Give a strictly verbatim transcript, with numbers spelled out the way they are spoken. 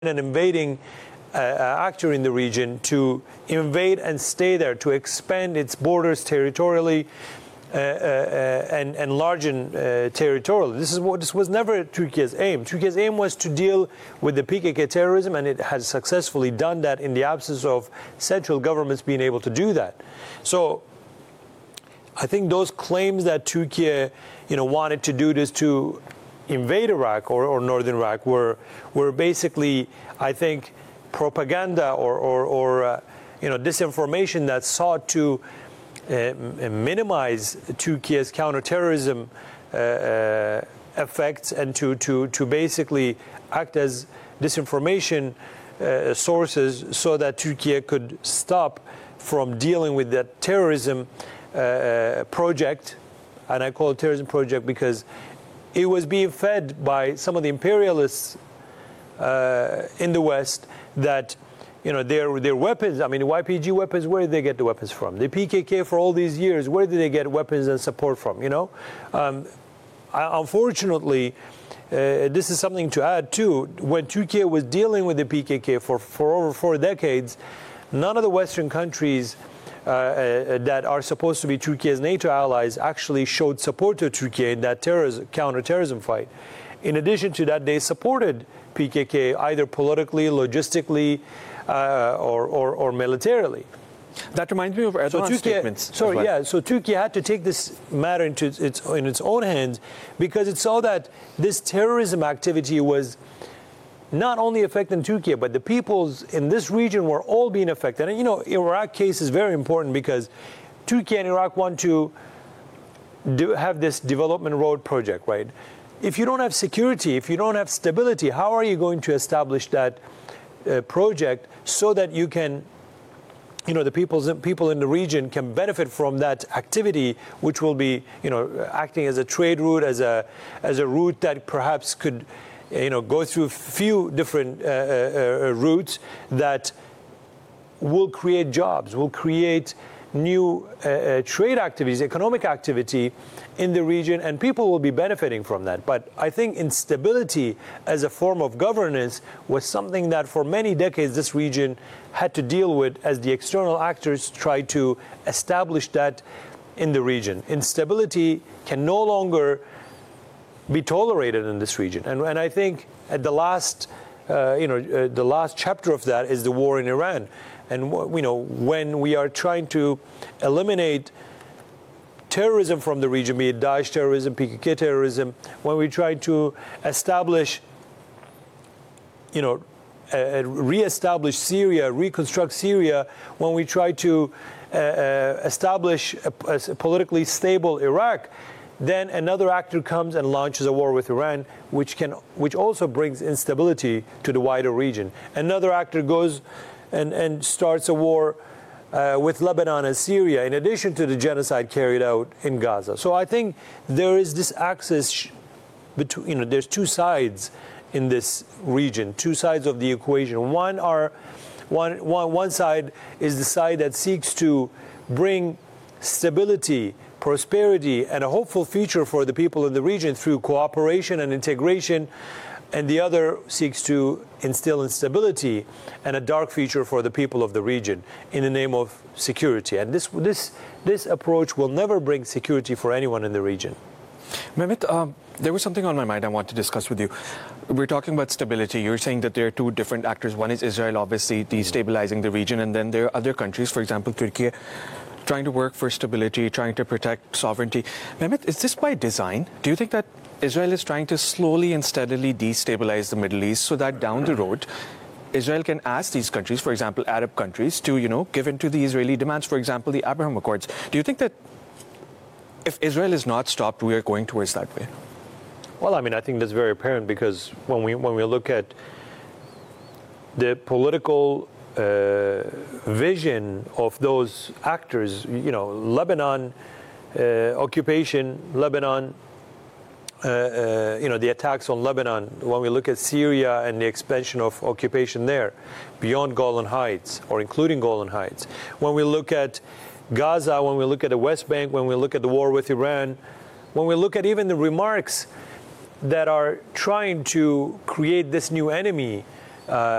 an invading uh, actor in the region to invade and stay there, to expand its borders territorially uh, uh, and enlarging uh, territorially. This is what this was never Turkey's aim. Turkey's aim was to deal with the P K K terrorism, and it has successfully done that in the absence of central governments being able to do that. So I think those claims that Turkey, you know, wanted to do this to invade Iraq or, or northern Iraq were were basically, I think, propaganda or or, or uh, you know, disinformation that sought to uh, minimize Turkey's counterterrorism uh, uh, effects and to to to basically act as disinformation uh, sources so that Turkey could stop from dealing with that terrorism uh, project. And I call it terrorism project because it was being fed by some of the imperialists uh, in the West that, you know, their their weapons, I mean, the Y P G weapons, where did they get the weapons from? The P K K for all these years, where did they get weapons and support from, you know? Um, I, unfortunately, uh, this is something to add too. When Turkey was dealing with the P K K for, for over four decades, none of the Western countries Uh, uh, that are supposed to be Turkey's NATO allies actually showed support to Turkey in that terrorism, counterterrorism fight. In addition to that, they supported P K K either politically, logistically, uh, or, or, or militarily. That reminds me of Erdogan's so Turkey, statements. So well. yeah, so Turkey had to take this matter into its in its own hands because it saw that this terrorism activity was not only affecting Turkey, but the peoples in this region were all being affected. And, you know, Iraq case is very important because Turkey and Iraq want to do, have this development road project, right? If you don't have security, if you don't have stability, how are you going to establish that uh, project so that you can, you know, the people's, people in the region can benefit from that activity, which will be, you know, acting as a trade route, as a, as a route that perhaps could, you know, go through a few different uh, uh, routes that will create jobs, will create new uh, uh, trade activities, economic activity in the region, and people will be benefiting from that. But I think instability as a form of governance was something that for many decades this region had to deal with as the external actors tried to establish that in the region. Instability can no longer be tolerated in this region, and and I think at the last, uh, you know, uh, the last chapter of that is the war in Iran, and you know, when we are trying to eliminate terrorism from the region, be it Daesh terrorism, P K K terrorism, when we try to establish, you know, uh, re-establish Syria, reconstruct Syria, when we try to uh, uh, establish a, a politically stable Iraq, then another actor comes and launches a war with Iran, which can, which also brings instability to the wider region. Another actor goes and, and starts a war uh, with Lebanon and Syria, in addition to the genocide carried out in Gaza. So I think there is this axis between, you know, there's two sides in this region, two sides of the equation. One are, one, one, one side is the side that seeks to bring stability, prosperity, and a hopeful future for the people in the region through cooperation and integration, and the other seeks to instill instability and a dark future for the people of the region in the name of security. And this this this approach will never bring security for anyone in the region. Mehmet, um, there was something on my mind I want to discuss with you. We're talking about stability. You're saying that there are two different actors. One is Israel, obviously destabilizing the region, and then there are other countries, for example, Turkey, trying to work for stability, trying to protect sovereignty. Mehmet, is this by design? Do you think that Israel is trying to slowly and steadily destabilize the Middle East so that down the road, Israel can ask these countries, for example, Arab countries, to, you know, give in to the Israeli demands, for example, the Abraham Accords? Do you think that if Israel is not stopped, we are going towards that way? Well, I mean, I think that's very apparent because when we when we look at the political Uh, vision of those actors, you know, Lebanon uh, occupation, Lebanon, uh, uh, you know, the attacks on Lebanon, when we look at Syria and the expansion of occupation there, beyond Golan Heights, or including Golan Heights, when we look at Gaza, when we look at the West Bank, when we look at the war with Iran, when we look at even the remarks that are trying to create this new enemy uh,